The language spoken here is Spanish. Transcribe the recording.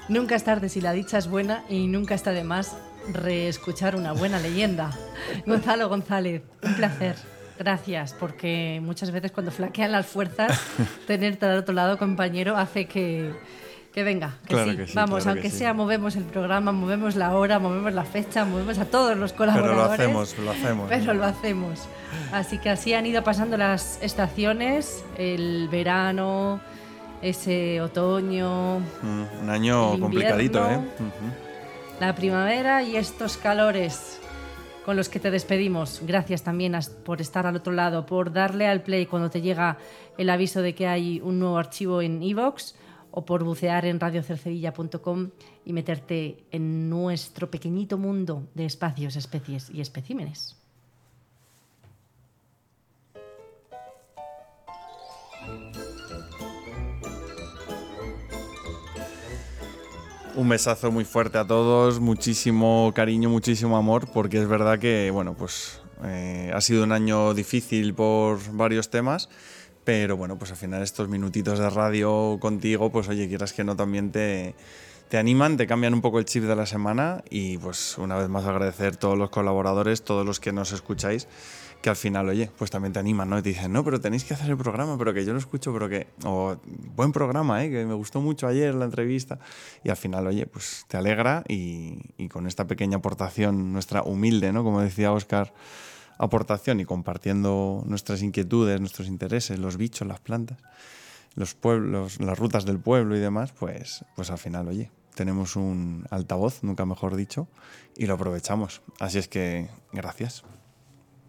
Nunca es tarde si la dicha es buena y nunca está de más reescuchar una buena leyenda. Gonzalo González, un placer. Gracias, porque muchas veces cuando flaquean las fuerzas, tenerte al otro lado, compañero, hace que venga, que Claro sí. que sí, Vamos, claro aunque que sí. sea, movemos el programa, movemos la hora, movemos la fecha, movemos a todos los colaboradores. Pero lo hacemos. Pero lo hacemos. Así que así han ido pasando las estaciones, el verano, ese otoño, Un año el complicadito, invierno, ¿eh? la primavera y estos calores con los que te despedimos. Gracias también por estar al otro lado, por darle al play cuando te llega el aviso de que hay un nuevo archivo en iVoox o por bucear en radiocercedilla.com y meterte en nuestro pequeñito mundo de espacios, especies y especímenes. Un besazo muy fuerte a todos, muchísimo cariño, muchísimo amor, porque es verdad que, bueno, pues ha sido un año difícil por varios temas, pero bueno, pues al final estos minutitos de radio contigo, pues oye, quieras que no, también te animan, te cambian un poco el chip de la semana y pues una vez más agradecer a todos los colaboradores, todos los que nos escucháis, que al final, oye, pues también te animan, ¿no? Y te dicen, no, pero tenéis que hacer el programa, pero que yo lo escucho, pero que... O, buen programa, que me gustó mucho ayer la entrevista. Y al final, oye, pues te alegra y con esta pequeña aportación, nuestra humilde, ¿no? Como decía Óscar, aportación y compartiendo nuestras inquietudes, nuestros intereses, los bichos, las plantas, los pueblos, las rutas del pueblo y demás, pues al final, oye, tenemos un altavoz, nunca mejor dicho, y lo aprovechamos. Así es que, gracias.